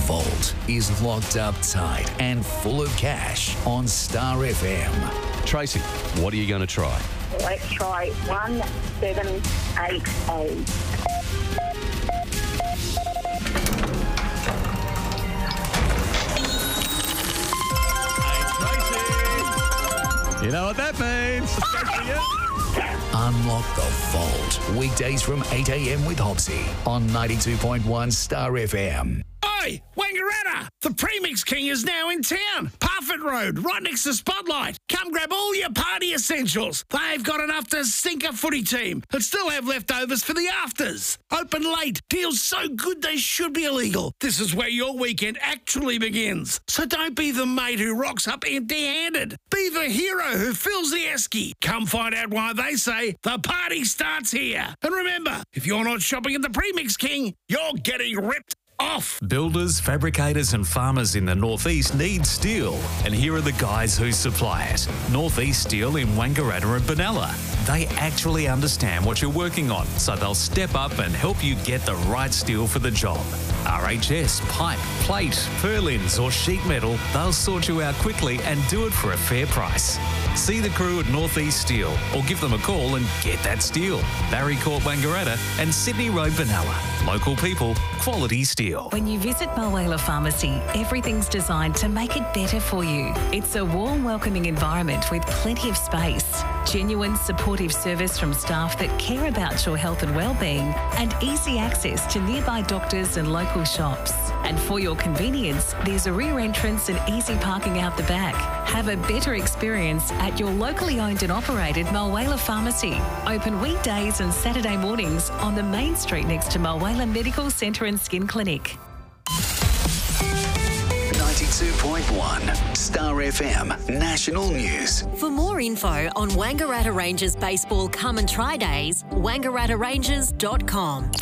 vault is locked up tight and full of cash on Star FM. Tracy, what are you going to try? Let's try 1788. You know what that means. Unlock the vault. Weekdays from 8 a.m. with Hopsy on 92.1 Star FM. Oi, Wangaratta! The Premix King is now in town. Parfitt Road, right next to Spotlight. Come grab all your party essentials. They've got enough to sink a footy team and still have leftovers for the afters. Open late. Deals so good they should be illegal. This is where your weekend actually begins. So don't be the mate who rocks up empty-handed. Be the hero who fills the esky. Come find out why they say the party starts here. And remember, if you're not shopping at the Premix King, you're getting ripped off. Builders, fabricators and farmers in the Northeast need steel, and here are the guys who supply it. Northeast Steel in Wangaratta and Benalla. They actually understand what you're working on, so they'll step up and help you get the right steel for the job. RHS, pipe, plate, purlins or sheet metal, they'll sort you out quickly and do it for a fair price. See the crew at Northeast Steel or give them a call and get that steel. Barry Court Wangaratta and Sydney Road Benalla. Local people, quality steel. When you visit Mulwala Pharmacy, everything's designed to make it better for you. It's a warm, welcoming environment with plenty of space, genuine supportive service from staff that care about your health and well-being, and easy access to nearby doctors and local shops. And for your convenience, there's a rear entrance and easy parking out the back. Have a better experience at your locally owned and operated Mulwala Pharmacy. Open weekdays and Saturday mornings on the main street next to Mulwala Medical Centre and Skin Clinic. 92.1 Star FM National News. For more info on Wangaratta Rangers Baseball Come and Try Days, wangarattaRangers.com.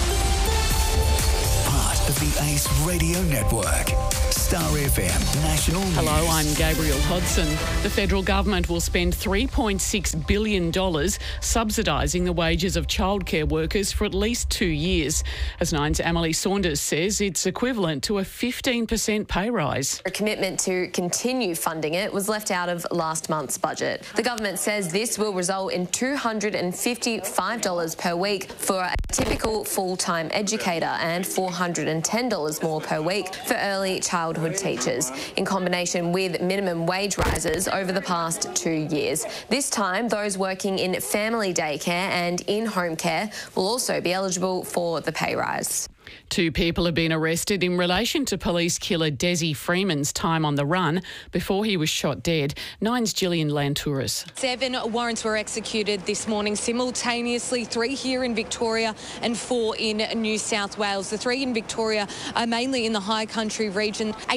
Part of the Ace Radio Network. Star FM National News. Hello, I'm Gabriel Hodson. The federal government will spend $3.6 billion subsidising the wages of childcare workers for at least 2 years. As Nine's Emily Saunders says, it's equivalent to a 15% pay rise. A commitment to continue funding it was left out of last month's budget. The government says this will result in $255 per week for a typical full-time educator and $410 more per week for early childhood teachers, in combination with minimum wage rises over the past 2 years. This time, those working in family daycare and in-home care will also be eligible for the pay rise. 2 people have been arrested in relation to police killer Desi Freeman's time on the run before he was shot dead. Nine's Gillian Lantouris. 7 warrants were executed this morning simultaneously, 3 here in Victoria and 4 in New South Wales. The 3 in Victoria are mainly in the high country region. A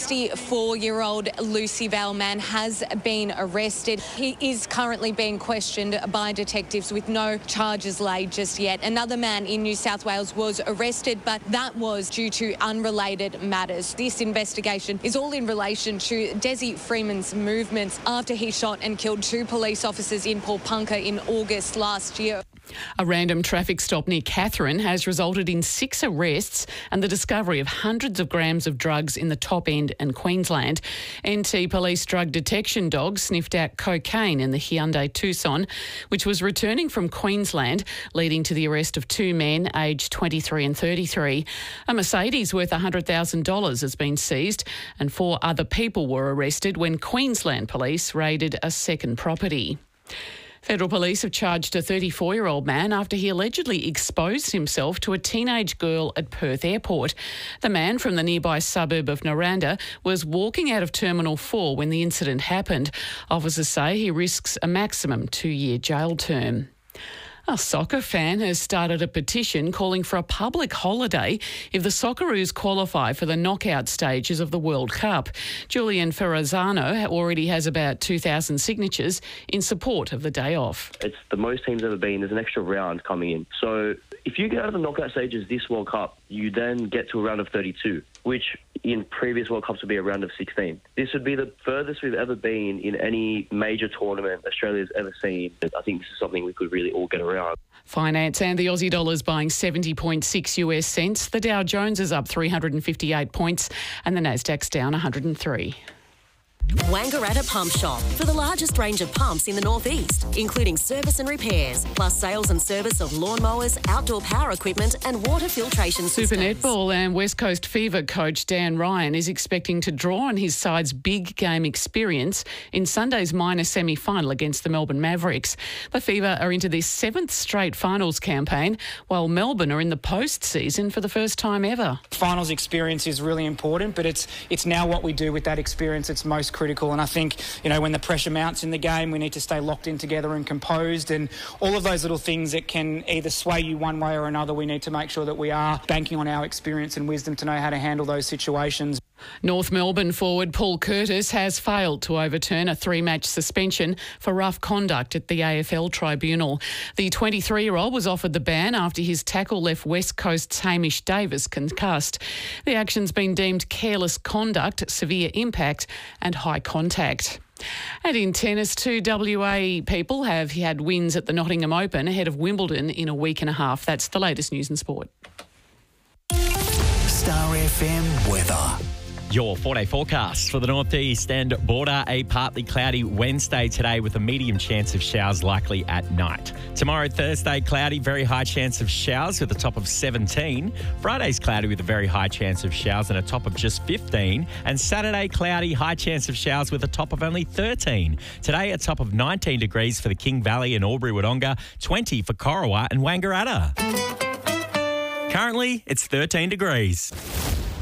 64-year-old Lucy Vale man has been arrested. He is currently being questioned by detectives with no charges laid just yet. Another man in New South Wales was arrested, but that was due to unrelated matters. This investigation is all in relation to Desi Freeman's movements after he shot and killed 2 police officers in Paulpunka in August last year. A random traffic stop near Katherine has resulted in 6 arrests and the discovery of hundreds of grams of drugs in the Top End and Queensland. NT Police drug detection dogs sniffed out cocaine in the Hyundai Tucson, which was returning from Queensland, leading to the arrest of 2 men aged 23 and 33. A Mercedes worth $100,000 has been seized and 4 other people were arrested when Queensland Police raided a second property. Federal police have charged a 34-year-old man after he allegedly exposed himself to a teenage girl at Perth Airport. The man from the nearby suburb of Naranda was walking out of Terminal 4 when the incident happened. Officers say he risks a maximum 2-year jail term. A soccer fan has started a petition calling for a public holiday if the Socceroos qualify for the knockout stages of the World Cup. Julian Ferrazzano already has about 2,000 signatures in support of the day off. It's the most teams ever been. There's an extra round coming in. So if you get out of the knockout stages this World Cup, you then get to a round of 32, which in previous World Cups would be a round of 16. This would be the furthest we've ever been in any major tournament Australia's ever seen. I think this is something we could really all get around. Finance and the Aussie dollar is buying 70.6 US cents. The Dow Jones is up 358 points and the Nasdaq's down 103. Wangaratta Pump Shop for the largest range of pumps in the northeast, including service and repairs, plus sales and service of lawnmowers, outdoor power equipment and water filtration systems. Super Netball and West Coast Fever coach Dan Ryan is expecting to draw on his side's big game experience in Sunday's minor semi-final against the Melbourne Mavericks. The Fever are into their 7th straight finals campaign, while Melbourne are in the postseason for the first time ever. Finals experience is really important, but it's now what we do with that experience that's most critical. And I think, when the pressure mounts in the game, we need to stay locked in together and composed, and all of those little things that can either sway you one way or another, we need to make sure that we are banking on our experience and wisdom to know how to handle those situations. North Melbourne forward Paul Curtis has failed to overturn a 3-match suspension for rough conduct at the AFL tribunal. The 23-year-old was offered the ban after his tackle left West Coast's Hamish Davis concussed. The action's been deemed careless conduct, severe impact and high contact. And in tennis, 2 WA people have had wins at the Nottingham Open ahead of Wimbledon in a week and a half. That's the latest news and sport. Star FM weather. Your 4-day forecast for the northeast and border. A partly cloudy Wednesday today with a medium chance of showers likely at night. Tomorrow, Thursday, cloudy, very high chance of showers with a top of 17. Friday's cloudy with a very high chance of showers and a top of just 15. And Saturday, cloudy, high chance of showers with a top of only 13. Today, a top of 19 degrees for the King Valley and Albury-Wodonga, 20 for Corowa and Wangaratta. Currently, it's 13 degrees.